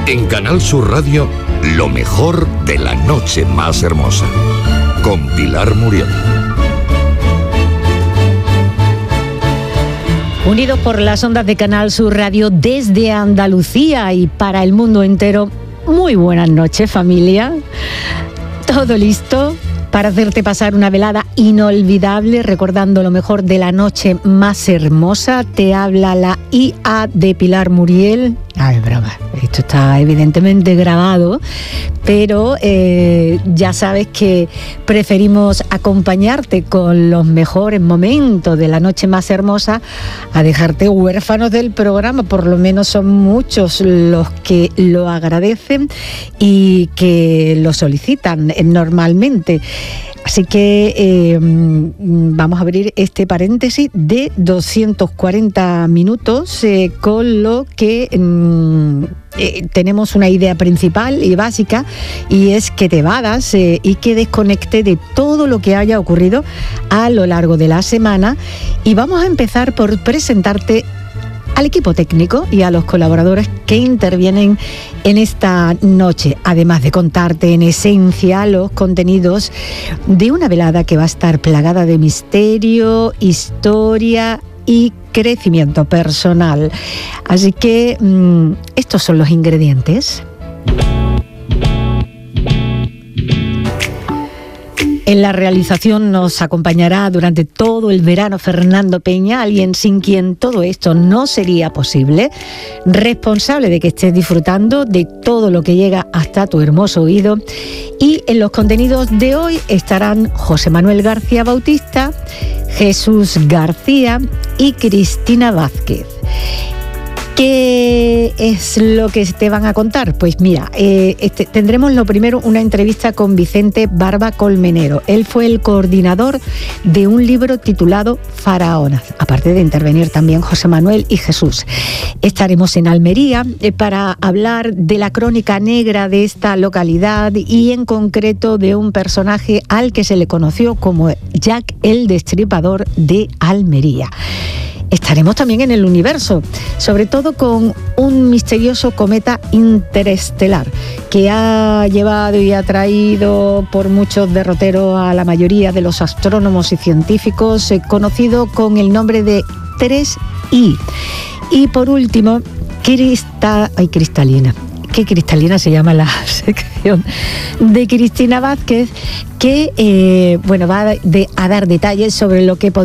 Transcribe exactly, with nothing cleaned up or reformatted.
En Canal Sur Radio, lo mejor de la noche más hermosa. Con Pilar Muriel. Unidos por las ondas de Canal Sur Radio desde Andalucía y para el mundo entero. Muy buenas noches, familia. ¿Todo listo para hacerte pasar una velada inolvidable, recordando lo mejor de la noche más hermosa? Te habla la I A de Pilar Muriel. Ay, broma, esto está evidentemente grabado, pero eh, ya sabes que preferimos acompañarte con los mejores momentos de la noche más hermosa a dejarte huérfanos del programa. Por lo menos son muchos los que lo agradecen y que lo solicitan normalmente. Así que eh, vamos a abrir este paréntesis de doscientos cuarenta minutos eh, con lo que mm, eh, tenemos una idea principal y básica, y es que te evadas eh, y que desconecte de todo lo que haya ocurrido a lo largo de la semana. Y vamos a empezar por presentarte al equipo técnico y a los colaboradores que intervienen en esta noche, además de contarte en esencia los contenidos de una velada que va a estar plagada de misterio, historia y crecimiento personal. Así que mmm, estos son los ingredientes. En la realización nos acompañará durante todo el verano Fernando Peña, alguien sin quien todo esto no sería posible, responsable de que estés disfrutando de todo lo que llega hasta tu hermoso oído. Y en los contenidos de hoy estarán José Manuel García Bautista, Jesús García y Cristina Vázquez. ¿Qué es lo que te van a contar? Pues mira, eh, este, tendremos lo primero una entrevista con Vicente Barba Colmenero. Él fue el coordinador de un libro titulado Faraonas, aparte de intervenir también José Manuel y Jesús. Estaremos en Almería eh, para hablar de la crónica negra de esta localidad y en concreto de un personaje al que se le conoció como Jack el Destripador de Almería. Estaremos también en el universo, sobre todo con un misterioso cometa interestelar que ha llevado y ha traído por muchos derroteros a la mayoría de los astrónomos y científicos, eh, conocido con el nombre de tres I. Y por último, Crista... Ay, Cristalina. ¿Qué Cristalina se llama la sección de Cristina Vázquez? Que, eh, bueno, va a, de, a dar detalles sobre lo que